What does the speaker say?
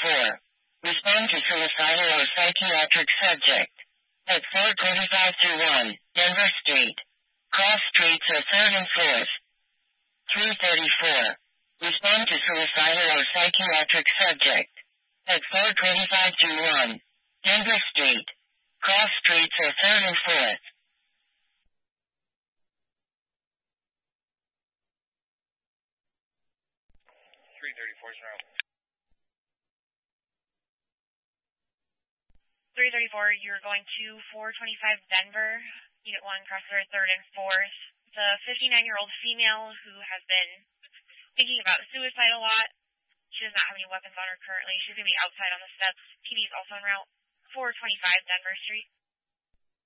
Respond to suicidal or psychiatric subject. At 425-1, Denver Street. Cross streets are 3rd and 4th. 334. Respond to suicidal or psychiatric subject. At 425-1, Denver Street. Cross streets are 3rd and 4th. 334 is now. 334, you're going to 425 Denver, Unit 1, cross 3rd and 4th. It's a 59-year-old female who has been thinking about suicide a lot. She does not have any weapons on her currently. She's going to be outside on the steps. PD is also en route. 425 Denver Street.